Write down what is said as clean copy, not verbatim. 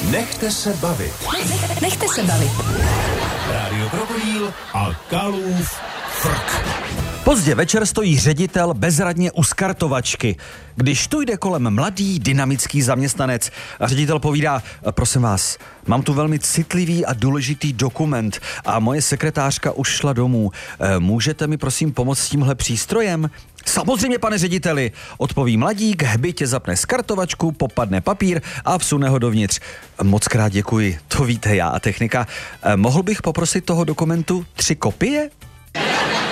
Nechte se bavit. Nechte se bavit. Rádio Krokodýl a Kalův frk. Pozdě večer stojí ředitel bezradně u skartovačky, když tu jde kolem mladý, dynamický zaměstnanec a ředitel povídá: prosím vás, mám tu velmi citlivý a důležitý dokument a moje sekretářka už šla domů. Můžete mi prosím pomoct s tímhle přístrojem? Samozřejmě, pane řediteli, odpoví mladík, hbitě zapne skartovačku, popadne papír a vsune ho dovnitř. Mockrát děkuji, to víte já a technika. Mohl bych poprosit toho dokumentu 3 kopie?